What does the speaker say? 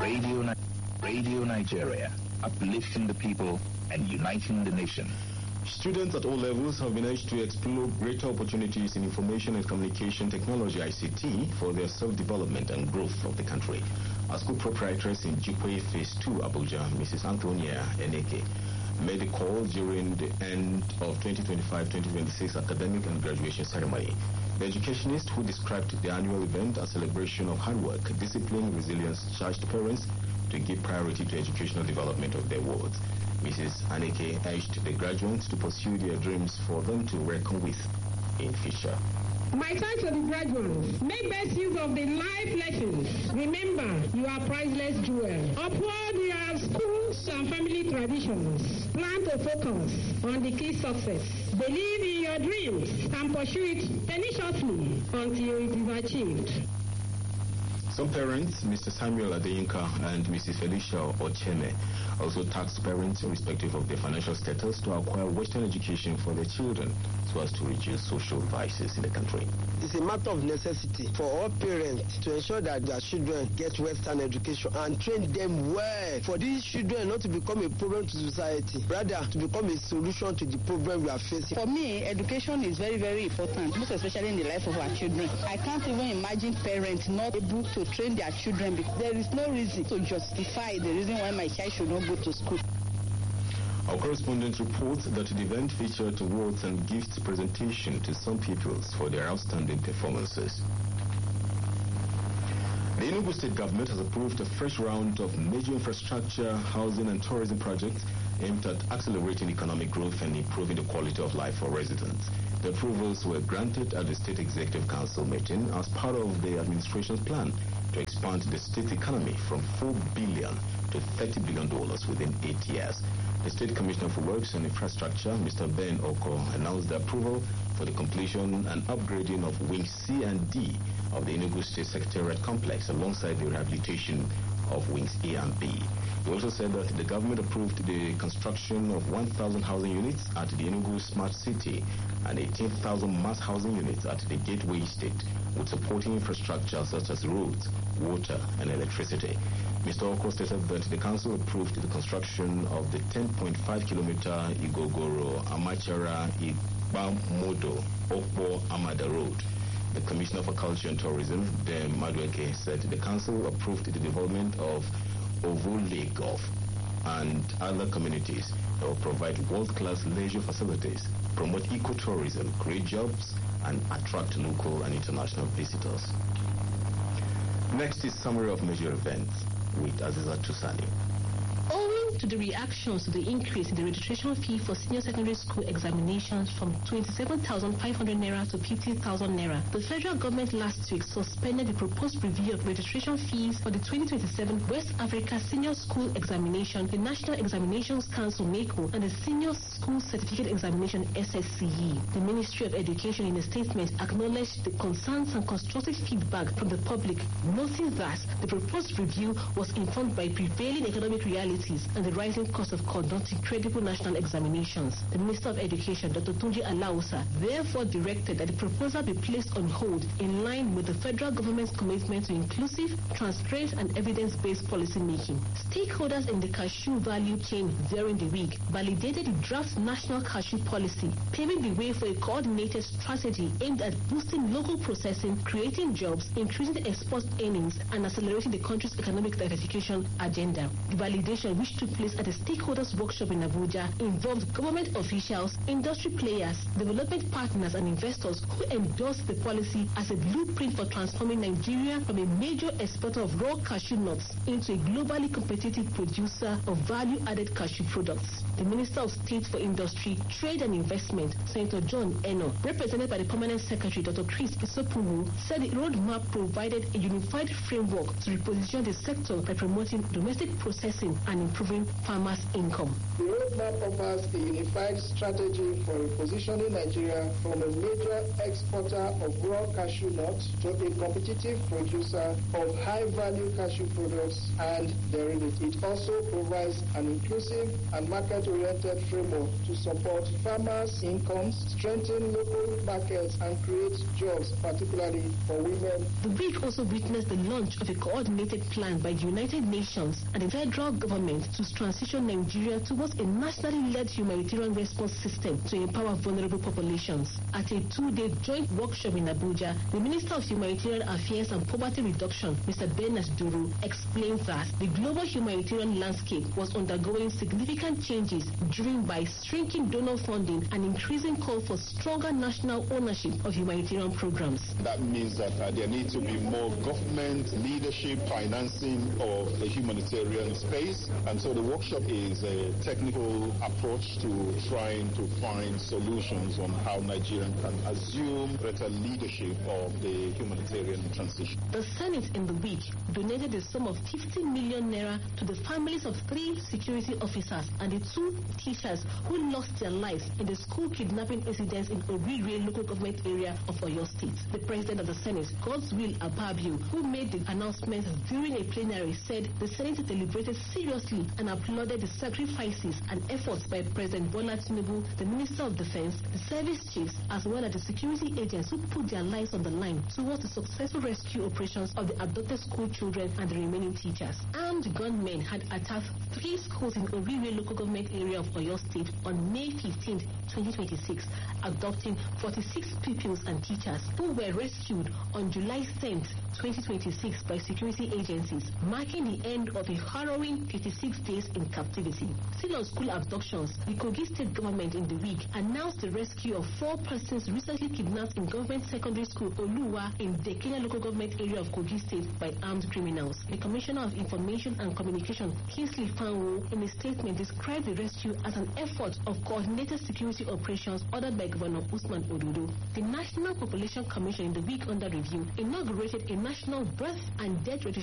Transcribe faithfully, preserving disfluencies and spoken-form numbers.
Radio, Ni- Radio Nigeria, uplifting the people and uniting the nation. Students at all levels have been urged to explore greater opportunities in information and communication technology, I C T, for their self-development and growth of the country. Our school proprietress in Jikwe Phase two, Abuja, Missus Antonia Eneke, made the call during the end of twenty twenty-five twenty twenty-six academic and graduation ceremony. The educationist who described the annual event as a celebration of hard work, discipline, resilience, charged parents to give priority to educational development of their wards. Missus Aneke urged the graduates to pursue their dreams for them to reckon with in future. My thanks to the graduates. Make best use of the life lessons. Remember, you are priceless jewel. Uphold your schools and family traditions. Plan to focus on the key success. Believe in your dreams and pursue it tenaciously until it is achieved. Some parents, Mister Samuel Adeyinka and Missus Felicia Ocheme, also tasked parents irrespective of their financial status to acquire Western education for their children so as to reduce social vices in the country. It's a matter of necessity for all parents to ensure that their children get Western education and train them well for these children not to become a problem to society, rather to become a solution to the problem we are facing. For me, education is very, very important, most especially in the life of our children. I can't even imagine parents not able to train their children because there is no reason to justify the reason why my child should not go to school. Our correspondent reports that the event featured awards and gifts presentation to some pupils for their outstanding performances. The Enugu State government has approved a fresh round of major infrastructure, housing and tourism projects aimed at accelerating economic growth and improving the quality of life for residents. The approvals were granted at the State Executive Council meeting as part of the administration's plan to expand the state economy from four billion dollars to thirty billion dollars within eight years. The State Commissioner for Works and Infrastructure, Mister Ben Oko, announced the approval for the completion and upgrading of Wing C and D of the Enugu State Secretariat Complex alongside the rehabilitation of Wings A and B. He also said that the government approved the construction of one thousand housing units at the Enugu Smart City and eighteen thousand mass housing units at the Gateway Estate, with supporting infrastructure such as roads, water, and electricity. Mister Oko stated that the council approved the construction of the ten point five kilometer Igogoro Amachara Igbamodo Okpo Amada Road. The Commissioner for Culture and Tourism, Dem Madueke, said the council approved the development of Ovo Lake Golf and other communities that will provide world-class leisure facilities, promote ecotourism, create jobs, and attract local and international visitors. Next is summary of major events with Aziza Tusani. Owing to the reactions to the increase in the registration fee for senior secondary school examinations from twenty-seven thousand five hundred naira to fifty thousand naira, the federal government last week suspended the proposed review of registration fees for the twenty twenty-seven West Africa Senior School Examination, the National Examinations Council NACO, and the Senior School Certificate Examination S S C E. The Ministry of Education in a statement acknowledged the concerns and constructive feedback from the public, noting that the proposed review was informed by prevailing economic realities and the rising cost of conducting credible national examinations. The Minister of Education, Doctor Tunji Alausa, therefore directed that the proposal be placed on hold in line with the federal government's commitment to inclusive, transparent, and evidence-based policy making. Stakeholders in the cashew value chain during the week validated the draft national cashew policy, paving the way for a coordinated strategy aimed at boosting local processing, creating jobs, increasing export earnings, and accelerating the country's economic diversification agenda. The validation, which took place at a stakeholders workshop in Abuja, involved government officials, industry players, development partners, and investors who endorsed the policy as a blueprint for transforming Nigeria from a major exporter of raw cashew nuts into a globally competitive producer of value-added cashew products. The Minister of State for Industry, Trade and Investment, Senator John Eno, represented by the Permanent Secretary, Doctor Chris Isopumu, said the roadmap provided a unified framework to reposition the sector by promoting domestic processing and improving securing farmers' income. The roadmap offers a unified strategy for repositioning Nigeria from a major exporter of raw cashew nuts to a competitive producer of high-value cashew products and derivatives. It also provides an inclusive and market-oriented framework to support farmers' incomes, strengthen local markets, and create jobs, particularly for women. The week also witnessed the launch of a coordinated plan by the United Nations and the federal government to transition Nigeria towards a nationally led humanitarian response system to empower vulnerable populations. At a two-day joint workshop in Abuja, the Minister of Humanitarian Affairs and Poverty Reduction, Mister Bernard Duru, explained that the global humanitarian landscape was undergoing significant changes driven by shrinking donor funding and increasing call for stronger national ownership of humanitarian programs. That means that uh, there needs to be more government leadership, financing of the humanitarian space. And so the workshop is a technical approach to trying to find solutions on how Nigeria can assume better leadership of the humanitarian transition. The Senate in the week donated a sum of fifty million naira to the families of three security officers and the two teachers who lost their lives in the school kidnapping incidents in Orire local government area of Oyo State. The President of the Senate, Godswill Akpabio, who made the announcement during a plenary, said the Senate deliberated seriously and applauded the sacrifices and efforts by President Bola Tinubu, the Minister of Defense, the service chiefs, as well as the security agents who put their lives on the line towards the successful rescue operations of the abducted school children and the remaining teachers. Armed gunmen had attacked three schools in Orire local government area of Oyo State on May fifteenth, twenty twenty-six, abducting forty-six pupils and teachers who were rescued on July tenth, twenty twenty-six by security agencies, marking the end of a harrowing fifty-six days in captivity. Still on school abductions, the Kogi State government in the week announced the rescue of four persons recently kidnapped in government secondary school Oluwa in the Kenya local government area of Kogi State by armed criminals. The Commissioner of Information and Communication, Kingsley Fanwo, in a statement described the rescue as an effort of coordinated security operations ordered by Governor Usman Ododo. The National Population Commission in the week under review inaugurated a national birth and death registration